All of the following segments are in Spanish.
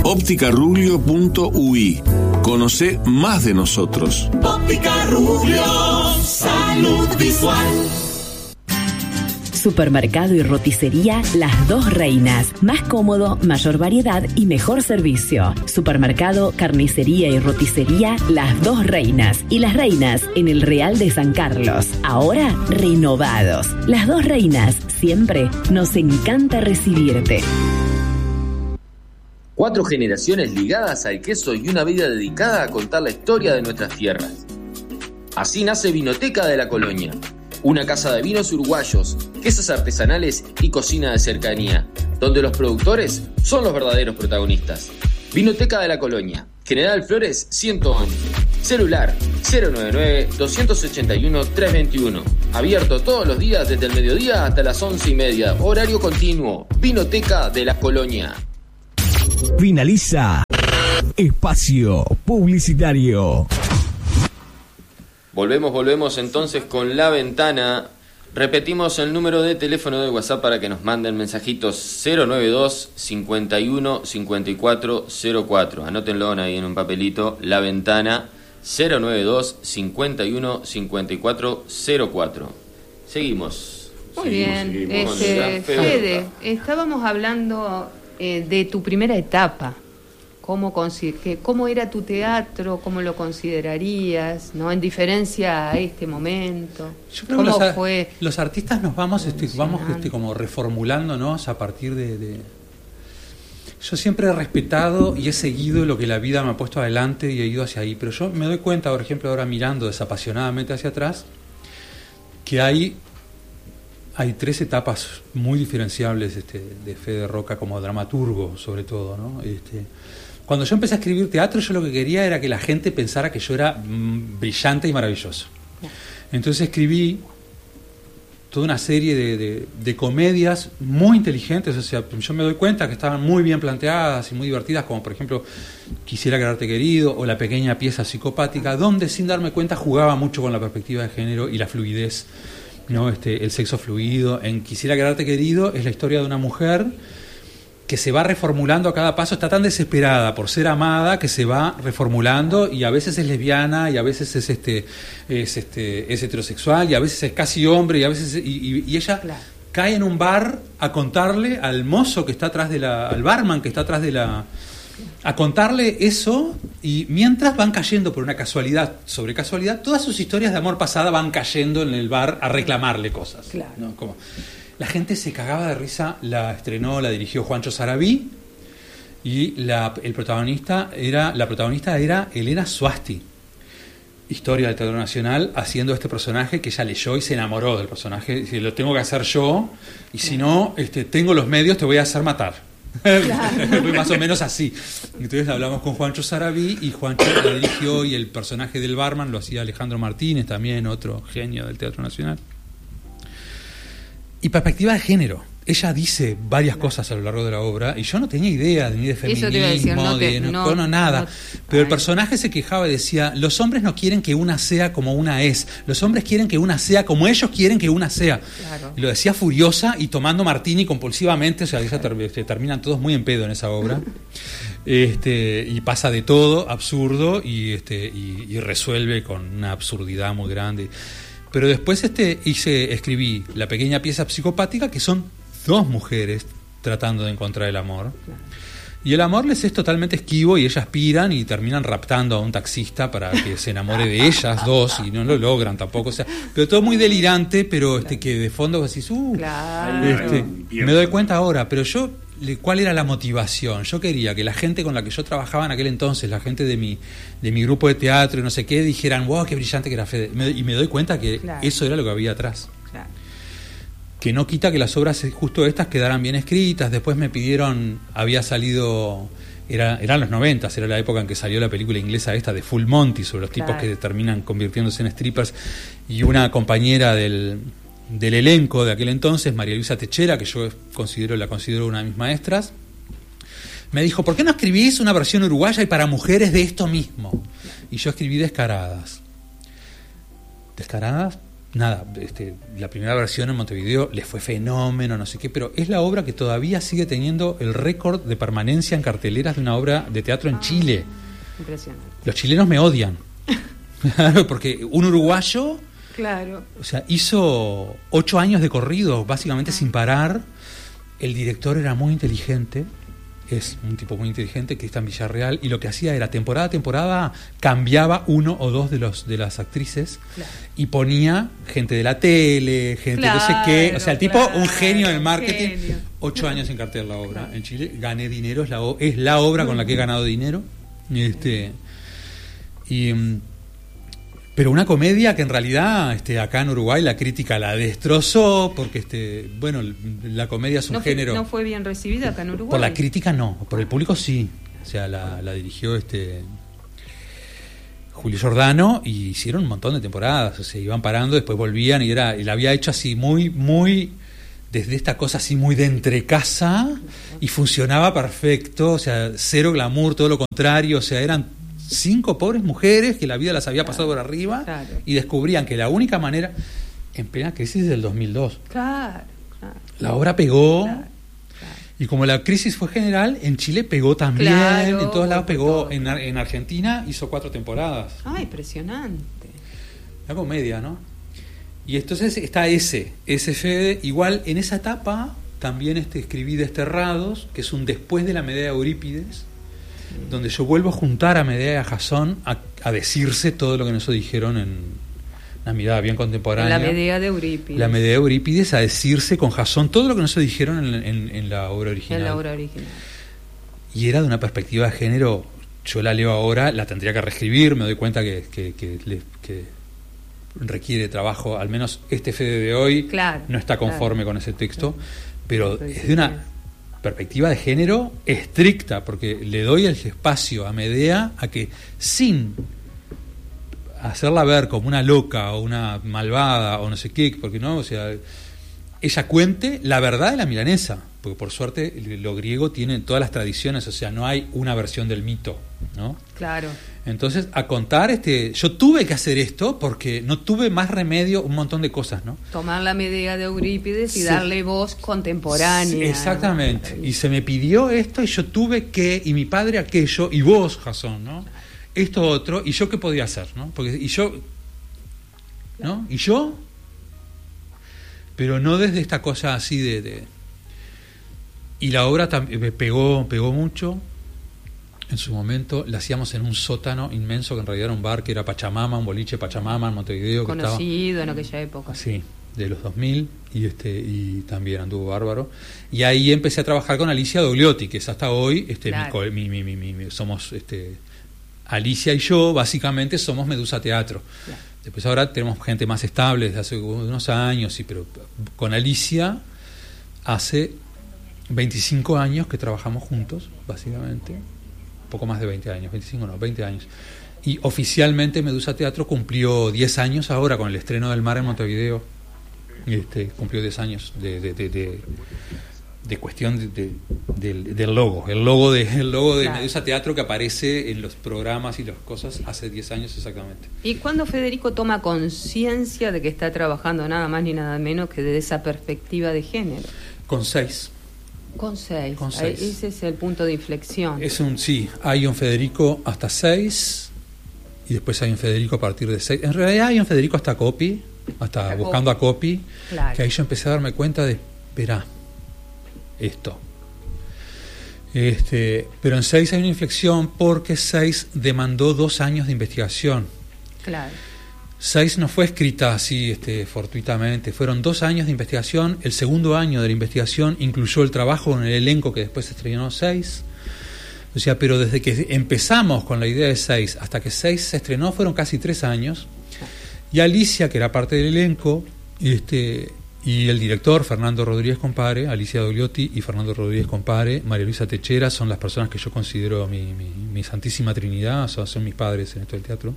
Óptica-Ruglio.ui. Conoce más de nosotros. Óptica Ruglio, salud visual. Supermercado y roticería Las Dos Reinas. Más cómodo, mayor variedad y mejor servicio. Supermercado, carnicería y roticería Las Dos Reinas. Y Las Reinas en el Real de San Carlos. Ahora renovados. Las Dos Reinas. Siempre nos encanta recibirte. 4 generaciones ligadas al queso y una vida dedicada a contar la historia de nuestras tierras. Así nace Vinoteca de la Colonia. Una casa de vinos uruguayos, quesos artesanales y cocina de cercanía, donde los productores son los verdaderos protagonistas. Vinoteca de la Colonia, General Flores 111, celular 099-281-321, abierto todos los días desde el mediodía hasta las 11:30, horario continuo. Vinoteca de la Colonia. Finaliza espacio publicitario. Volvemos entonces con La Ventana. Repetimos el número de teléfono de WhatsApp para que nos manden mensajitos: 092 51 54 04. Anótenlo ahí en un papelito. La Ventana 092 51 54 04. Seguimos. Muy bien. Fede, estábamos hablando de tu primera etapa. ¿Cómo era tu teatro? ¿Cómo lo considerarías? ¿No? En diferencia a este momento. Yo creo ¿Cómo que fue? Los artistas nos vamos como reformulándonos a partir de... Yo siempre he respetado y he seguido lo que la vida me ha puesto adelante y he ido hacia ahí. Pero yo me doy cuenta, por ejemplo, ahora mirando desapasionadamente hacia atrás, que hay 3 etapas muy diferenciables de Fede Roca como dramaturgo, sobre todo, ¿no? Cuando yo empecé a escribir teatro, yo lo que quería era que la gente pensara que yo era brillante y maravilloso. Entonces escribí toda una serie de comedias muy inteligentes. O sea, yo me doy cuenta que estaban muy bien planteadas y muy divertidas, como por ejemplo Quisiera quedarte querido o La pequeña pieza psicopática, donde sin darme cuenta jugaba mucho con la perspectiva de género y la fluidez, ¿no? El sexo fluido. En Quisiera quedarte querido es la historia de una mujer que se va reformulando a cada paso, está tan desesperada por ser amada que se va reformulando, y a veces es lesbiana y a veces es heterosexual y a veces es casi hombre y a veces y ella cae en un bar a contarle al mozo que está atrás al barman que está atrás a contarle eso, y mientras van cayendo por una casualidad sobre casualidad, todas sus historias de amor pasada van cayendo en el bar a reclamarle cosas, ¿no? Como la gente se cagaba de risa. La dirigió Juancho Sarabí, y la protagonista era Elena Suasti, historia del Teatro Nacional, haciendo este personaje que ella leyó y se enamoró del personaje. Dice, lo tengo que hacer yo, y si no, tengo los medios, te voy a hacer matar. Fue más o menos así. Entonces hablamos con Juancho Sarabí, y Juancho la dirigió, y el personaje del barman lo hacía Alejandro Martínez, también otro genio del Teatro Nacional. Y perspectiva de género. Ella dice varias cosas a lo largo de la obra, y yo no tenía idea ni de feminismo, nada. Pero el personaje se quejaba y decía, los hombres no quieren que una sea como una es, los hombres quieren que una sea como ellos quieren que una sea. Claro. Y lo decía furiosa y tomando martini compulsivamente. O sea, terminan todos muy en pedo en esa obra. Y pasa de todo, absurdo, y resuelve con una absurdidad muy grande. Pero después escribí La pequeña pieza psicopática, que son 2 mujeres tratando de encontrar el amor. Y el amor les es totalmente esquivo, y ellas piran y terminan raptando a un taxista para que se enamore de ellas 2, y no lo logran tampoco. O sea, pero todo muy delirante, pero que de fondo vos decís, me doy cuenta ahora, pero yo, ¿cuál era la motivación? Yo quería que la gente con la que yo trabajaba en aquel entonces, la gente de mi grupo de teatro y no sé qué, dijeran, wow, qué brillante que era Fede. Y me doy cuenta que eso era lo que había atrás. Claro. Que no quita que las obras justo estas quedaran bien escritas. Después me pidieron, había salido, eran los 90, era la época en que salió la película inglesa esta de Full Monty, sobre los tipos que terminan convirtiéndose en strippers, y una compañera del elenco de aquel entonces, María Luisa Techera, que yo la considero una de mis maestras, me dijo, ¿por qué no escribís una versión uruguaya y para mujeres de esto mismo? Y yo escribí Descaradas. Descaradas nada, la primera versión en Montevideo le fue fenómeno, no sé qué, pero es la obra que todavía sigue teniendo el récord de permanencia en carteleras de una obra de teatro en Chile. Impresionante. Los chilenos me odian. Claro, porque un uruguayo, claro, o sea, hizo 8 años de corrido, básicamente sin parar. El director era muy inteligente. Es un tipo muy inteligente que está en Villarreal, y lo que hacía era temporada a temporada cambiaba 1 o 2 de las actrices, claro, y ponía gente de la tele, gente claro, no sé qué, o sea, el tipo un genio del marketing. 8 años en cartel la obra. En Chile gané dinero, es la obra con la que he ganado dinero. Pero una comedia que en realidad acá en Uruguay la crítica la destrozó, porque bueno, la comedia es un género. ¿No fue bien recibida acá en Uruguay? Por la crítica no, por el público sí. O sea, la dirigió Julio Giordano, y hicieron un montón de temporadas, o sea, iban parando, después volvían, y la había hecho así muy desde esta cosa así muy de entrecasa, y funcionaba perfecto, o sea, cero glamour, todo lo contrario, o sea, eran 5 pobres mujeres que la vida las había pasado por arriba, claro, y descubrían que la única manera, en plena crisis del 2002, claro, la obra pegó, claro, y como la crisis fue general, en Chile pegó también, claro, en todos lados pegó, en Argentina hizo 4 temporadas. ¡Ah, impresionante! La comedia, ¿no? Y entonces está ese Fede, igual en esa etapa también escribí Desterrados, que es un después de la Medea de Eurípides, donde yo vuelvo a juntar a Medea y a Jasón a decirse todo lo que nos dijeron en una mirada bien contemporánea. La Medea de Eurípides. La Medea de Eurípides, a decirse con Jasón todo lo que nos dijeron en la obra original. En la obra original. Y era de una perspectiva de género, yo la leo ahora, la tendría que reescribir, me doy cuenta que requiere trabajo, al menos Fede de hoy, claro, no está conforme, claro, con ese texto, claro, pero es de una perspectiva de género estricta, porque le doy el espacio a Medea a que, sin hacerla ver como una loca o una malvada o no sé qué, porque no, o sea, ella cuente la verdad de la milanesa, porque por suerte lo griego tiene todas las tradiciones, o sea, no hay una versión del mito, ¿no? Claro. Entonces, a contar, yo tuve que hacer esto porque no tuve más remedio, un montón de cosas, ¿no? Tomar la Medea de Eurípides y sí, darle voz contemporánea. Sí, exactamente. Y se me pidió esto y yo tuve que, y mi padre aquello, y vos, Jasón, ¿no? Esto otro, y yo qué podía hacer, ¿no? ¿No? Y yo, pero no desde esta cosa así y la obra pegó mucho. En su momento la hacíamos en un sótano inmenso, que en realidad era un bar, que era Pachamama, un boliche Pachamama en Montevideo, conocido en aquella época. Sí, de los 2000, y también anduvo bárbaro. Y ahí empecé a trabajar con Alicia Dogliotti, que es hasta hoy claro, somos Alicia y yo básicamente somos Medusa Teatro. Claro. Después ahora tenemos gente más estable desde hace unos años, sí, pero con Alicia hace 25 años que trabajamos juntos, básicamente. Poco más de 20 años, 25 no, 20 años. Y oficialmente Medusa Teatro cumplió 10 años ahora con el estreno del Mar en Montevideo. Cumplió 10 años de cuestión del logo. El logo de claro, Medusa Teatro, que aparece en los programas y las cosas hace 10 años exactamente. ¿Y cuándo Federico toma conciencia de que está trabajando nada más ni nada menos que desde esa perspectiva de género? Con 6. Con 6. Ese es el punto de inflexión. Sí, hay un Federico hasta 6 y después hay un Federico a partir de 6. En realidad hay un Federico hasta Copy, hasta buscando a Copy, claro, que ahí yo empecé a darme cuenta de, espera, esto. Pero en 6 hay una inflexión porque 6 demandó 2 años de investigación. Claro. 6 no fue escrita así fortuitamente, fueron 2 años de investigación. El segundo año de la investigación incluyó el trabajo en el elenco que después se estrenó 6. O sea, pero desde que empezamos con la idea de 6 hasta que 6 se estrenó fueron casi 3 años. Y Alicia, que era parte del elenco, y el director Fernando Rodríguez Compare, Alicia Dogliotti y Fernando Rodríguez Compare, María Luisa Techera, son las personas que yo considero mi santísima trinidad, o sea, son mis padres en esto del teatro.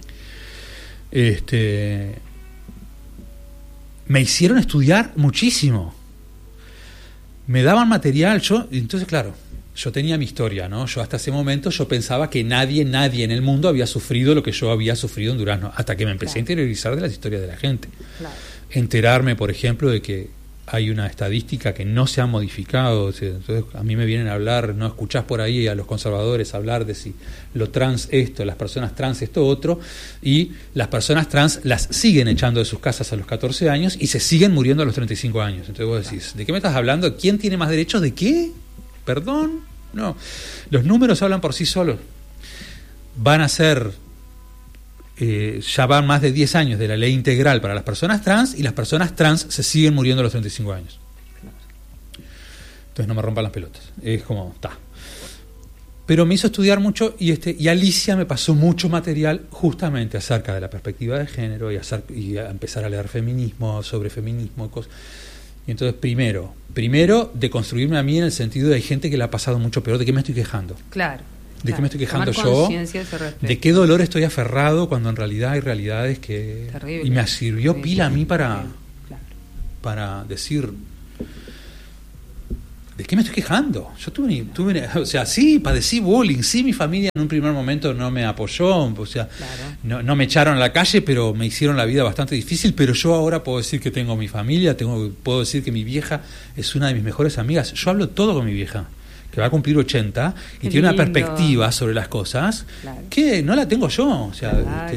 Me hicieron estudiar muchísimo, me daban material, entonces claro, yo tenía mi historia, ¿no? Yo hasta ese momento yo pensaba que nadie en el mundo había sufrido lo que yo había sufrido en Durazno, hasta que me empecé a interiorizar de las historias de la gente. Claro. Enterarme, por ejemplo, de que hay una estadística que no se ha modificado. O sea, entonces a mí me vienen a hablar, no escuchás por ahí a los conservadores hablar de si lo trans esto, las personas trans esto otro, y las personas trans las siguen echando de sus casas a los 14 años y se siguen muriendo a los 35 años. Entonces vos decís, ¿de qué me estás hablando? ¿Quién tiene más derechos? ¿De qué? ¿Perdón? No. Los números hablan por sí solos. Van a ser... ya van más de 10 años de la ley integral para las personas trans, y las personas trans se siguen muriendo a los 35 años. Entonces no me rompan las pelotas. Es como, está. Pero me hizo estudiar mucho, y Alicia me pasó mucho material justamente acerca de la perspectiva de género, y a empezar a leer feminismo, sobre feminismo y cosas. Y entonces primero de construirme a mí en el sentido de hay gente que le ha pasado mucho peor. ¿De qué me estoy quejando? Claro. ¿De qué me estoy quejando yo? ¿De qué dolor estoy aferrado cuando en realidad hay realidades que... Terrible. Y me sirvió pila a mí para decir... ¿De qué me estoy quejando? Yo o sea, sí, padecí bullying, sí, mi familia en un primer momento no me apoyó, o sea, no me echaron a la calle, pero me hicieron la vida bastante difícil, pero yo ahora puedo decir que tengo mi familia, puedo decir que mi vieja es una de mis mejores amigas. Yo hablo todo con mi vieja, que va a cumplir 80 y tiene una perspectiva sobre las cosas que no la tengo yo. O sea,